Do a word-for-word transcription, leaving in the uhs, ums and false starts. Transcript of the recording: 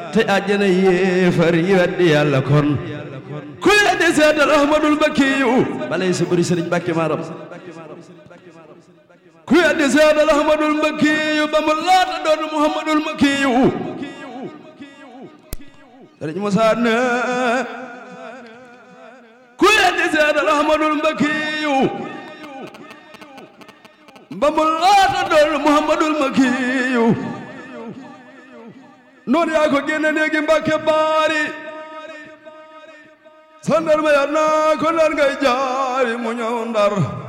te àjjana yéefar yi weddi yàlla kon ku weddi seetal ahmadul bakkiyu balay sa bëri sëriñ Mbàkke maaram ku weddi seetal ahmadul bakkiyu ba mu laata doon muhammadul makkiyu sëriñ Musaa ne ku weddi seetal ahmadul bakkiyu ba mu laata doon muhammadul makkiyu noonu yaa ko génne néegi Mbàkke baari sandar ma yaa naa ko ndar ngay jaari mu ñëw ndar